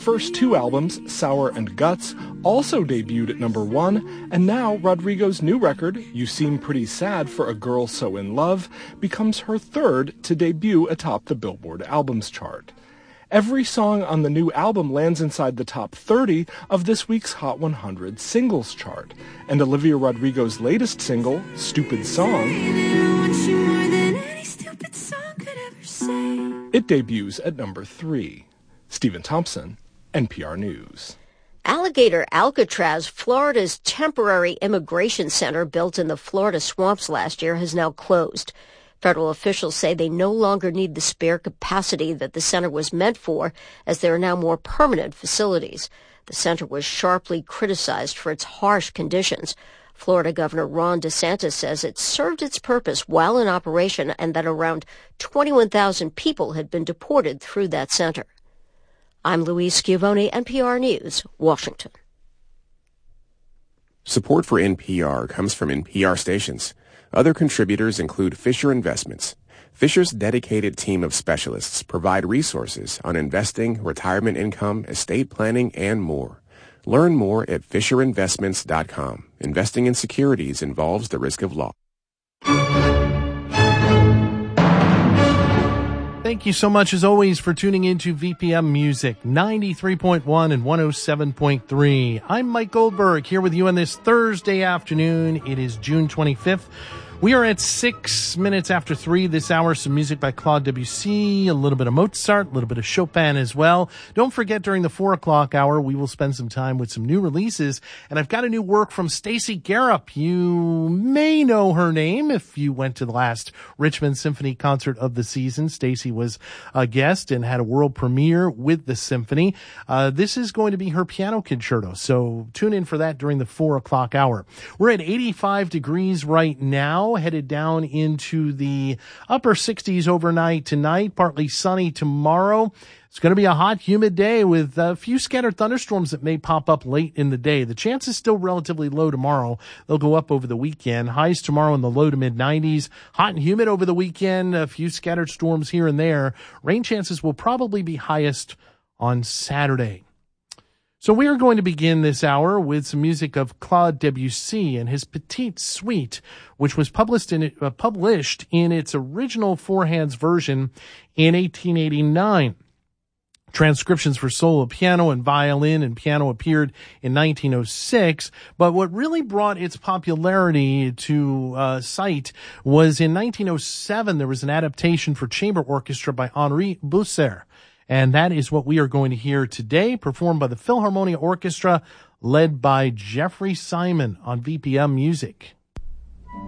first two albums, Sour and Guts, also debuted at number 1, and now Rodrigo's new record, You Seem Pretty Sad for a Girl So in Love, becomes her third to debut atop the Billboard Albums chart. Every song on the new album lands inside the top 30 of this week's Hot 100 singles chart, and Olivia Rodrigo's latest single, Stupid Song, it debuts at number 3. Stephen Thompson, NPR News. Alligator Alcatraz, Florida's temporary immigration center built in the Florida swamps last year, has now closed. Federal officials say they no longer need the spare capacity that the center was meant for, as there are now more permanent facilities. The center was sharply criticized for its harsh conditions. Florida Governor Ron DeSantis says it served its purpose while in operation and that around 21,000 people had been deported through that center. I'm Louise Schiavone, NPR News, Washington. Support for NPR comes from NPR stations. Other contributors include Fisher Investments. Fisher's dedicated team of specialists provide resources on investing, retirement income, estate planning, and more. Learn more at FisherInvestments.com. Investing in securities involves the risk of loss. Thank you so much, as always, for tuning into VPM Music 93.1 and 107.3. I'm Mike Goldberg here with you on this Thursday afternoon. It is June 25th. We are at 6 minutes after 3 this hour. Some music by Claude Debussy, a little bit of Mozart, a little bit of Chopin as well. Don't forget, during the 4 o'clock hour, we will spend some time with some new releases. And I've got a new work from Stacey Garup. You may know her name if you went to the last Richmond Symphony concert of the season. Stacey was a guest and had a world premiere with the symphony. This is going to be her piano concerto, so tune in for that during the 4 o'clock hour. We're at 85 degrees right now. Headed down into the upper 60s overnight tonight, partly sunny tomorrow. It's going to be a hot, humid day with a few scattered thunderstorms that may pop up late in the day. The chance is still relatively low tomorrow. They'll go up over the weekend. Highs tomorrow in the low to mid 90s. Hot and humid over the weekend. A few scattered storms here and there. Rain chances will probably be highest on Saturday. So we are going to begin this hour with some music of Claude Debussy and his Petite Suite, which was published in its original four-hands version in 1889. Transcriptions for solo piano and violin and piano appeared in 1906, but what really brought its popularity to sight was in 1907 there was an adaptation for chamber orchestra by Henri Bousser. And that is what we are going to hear today, performed by the Philharmonia Orchestra, led by Jeffrey Simon on VPM Music.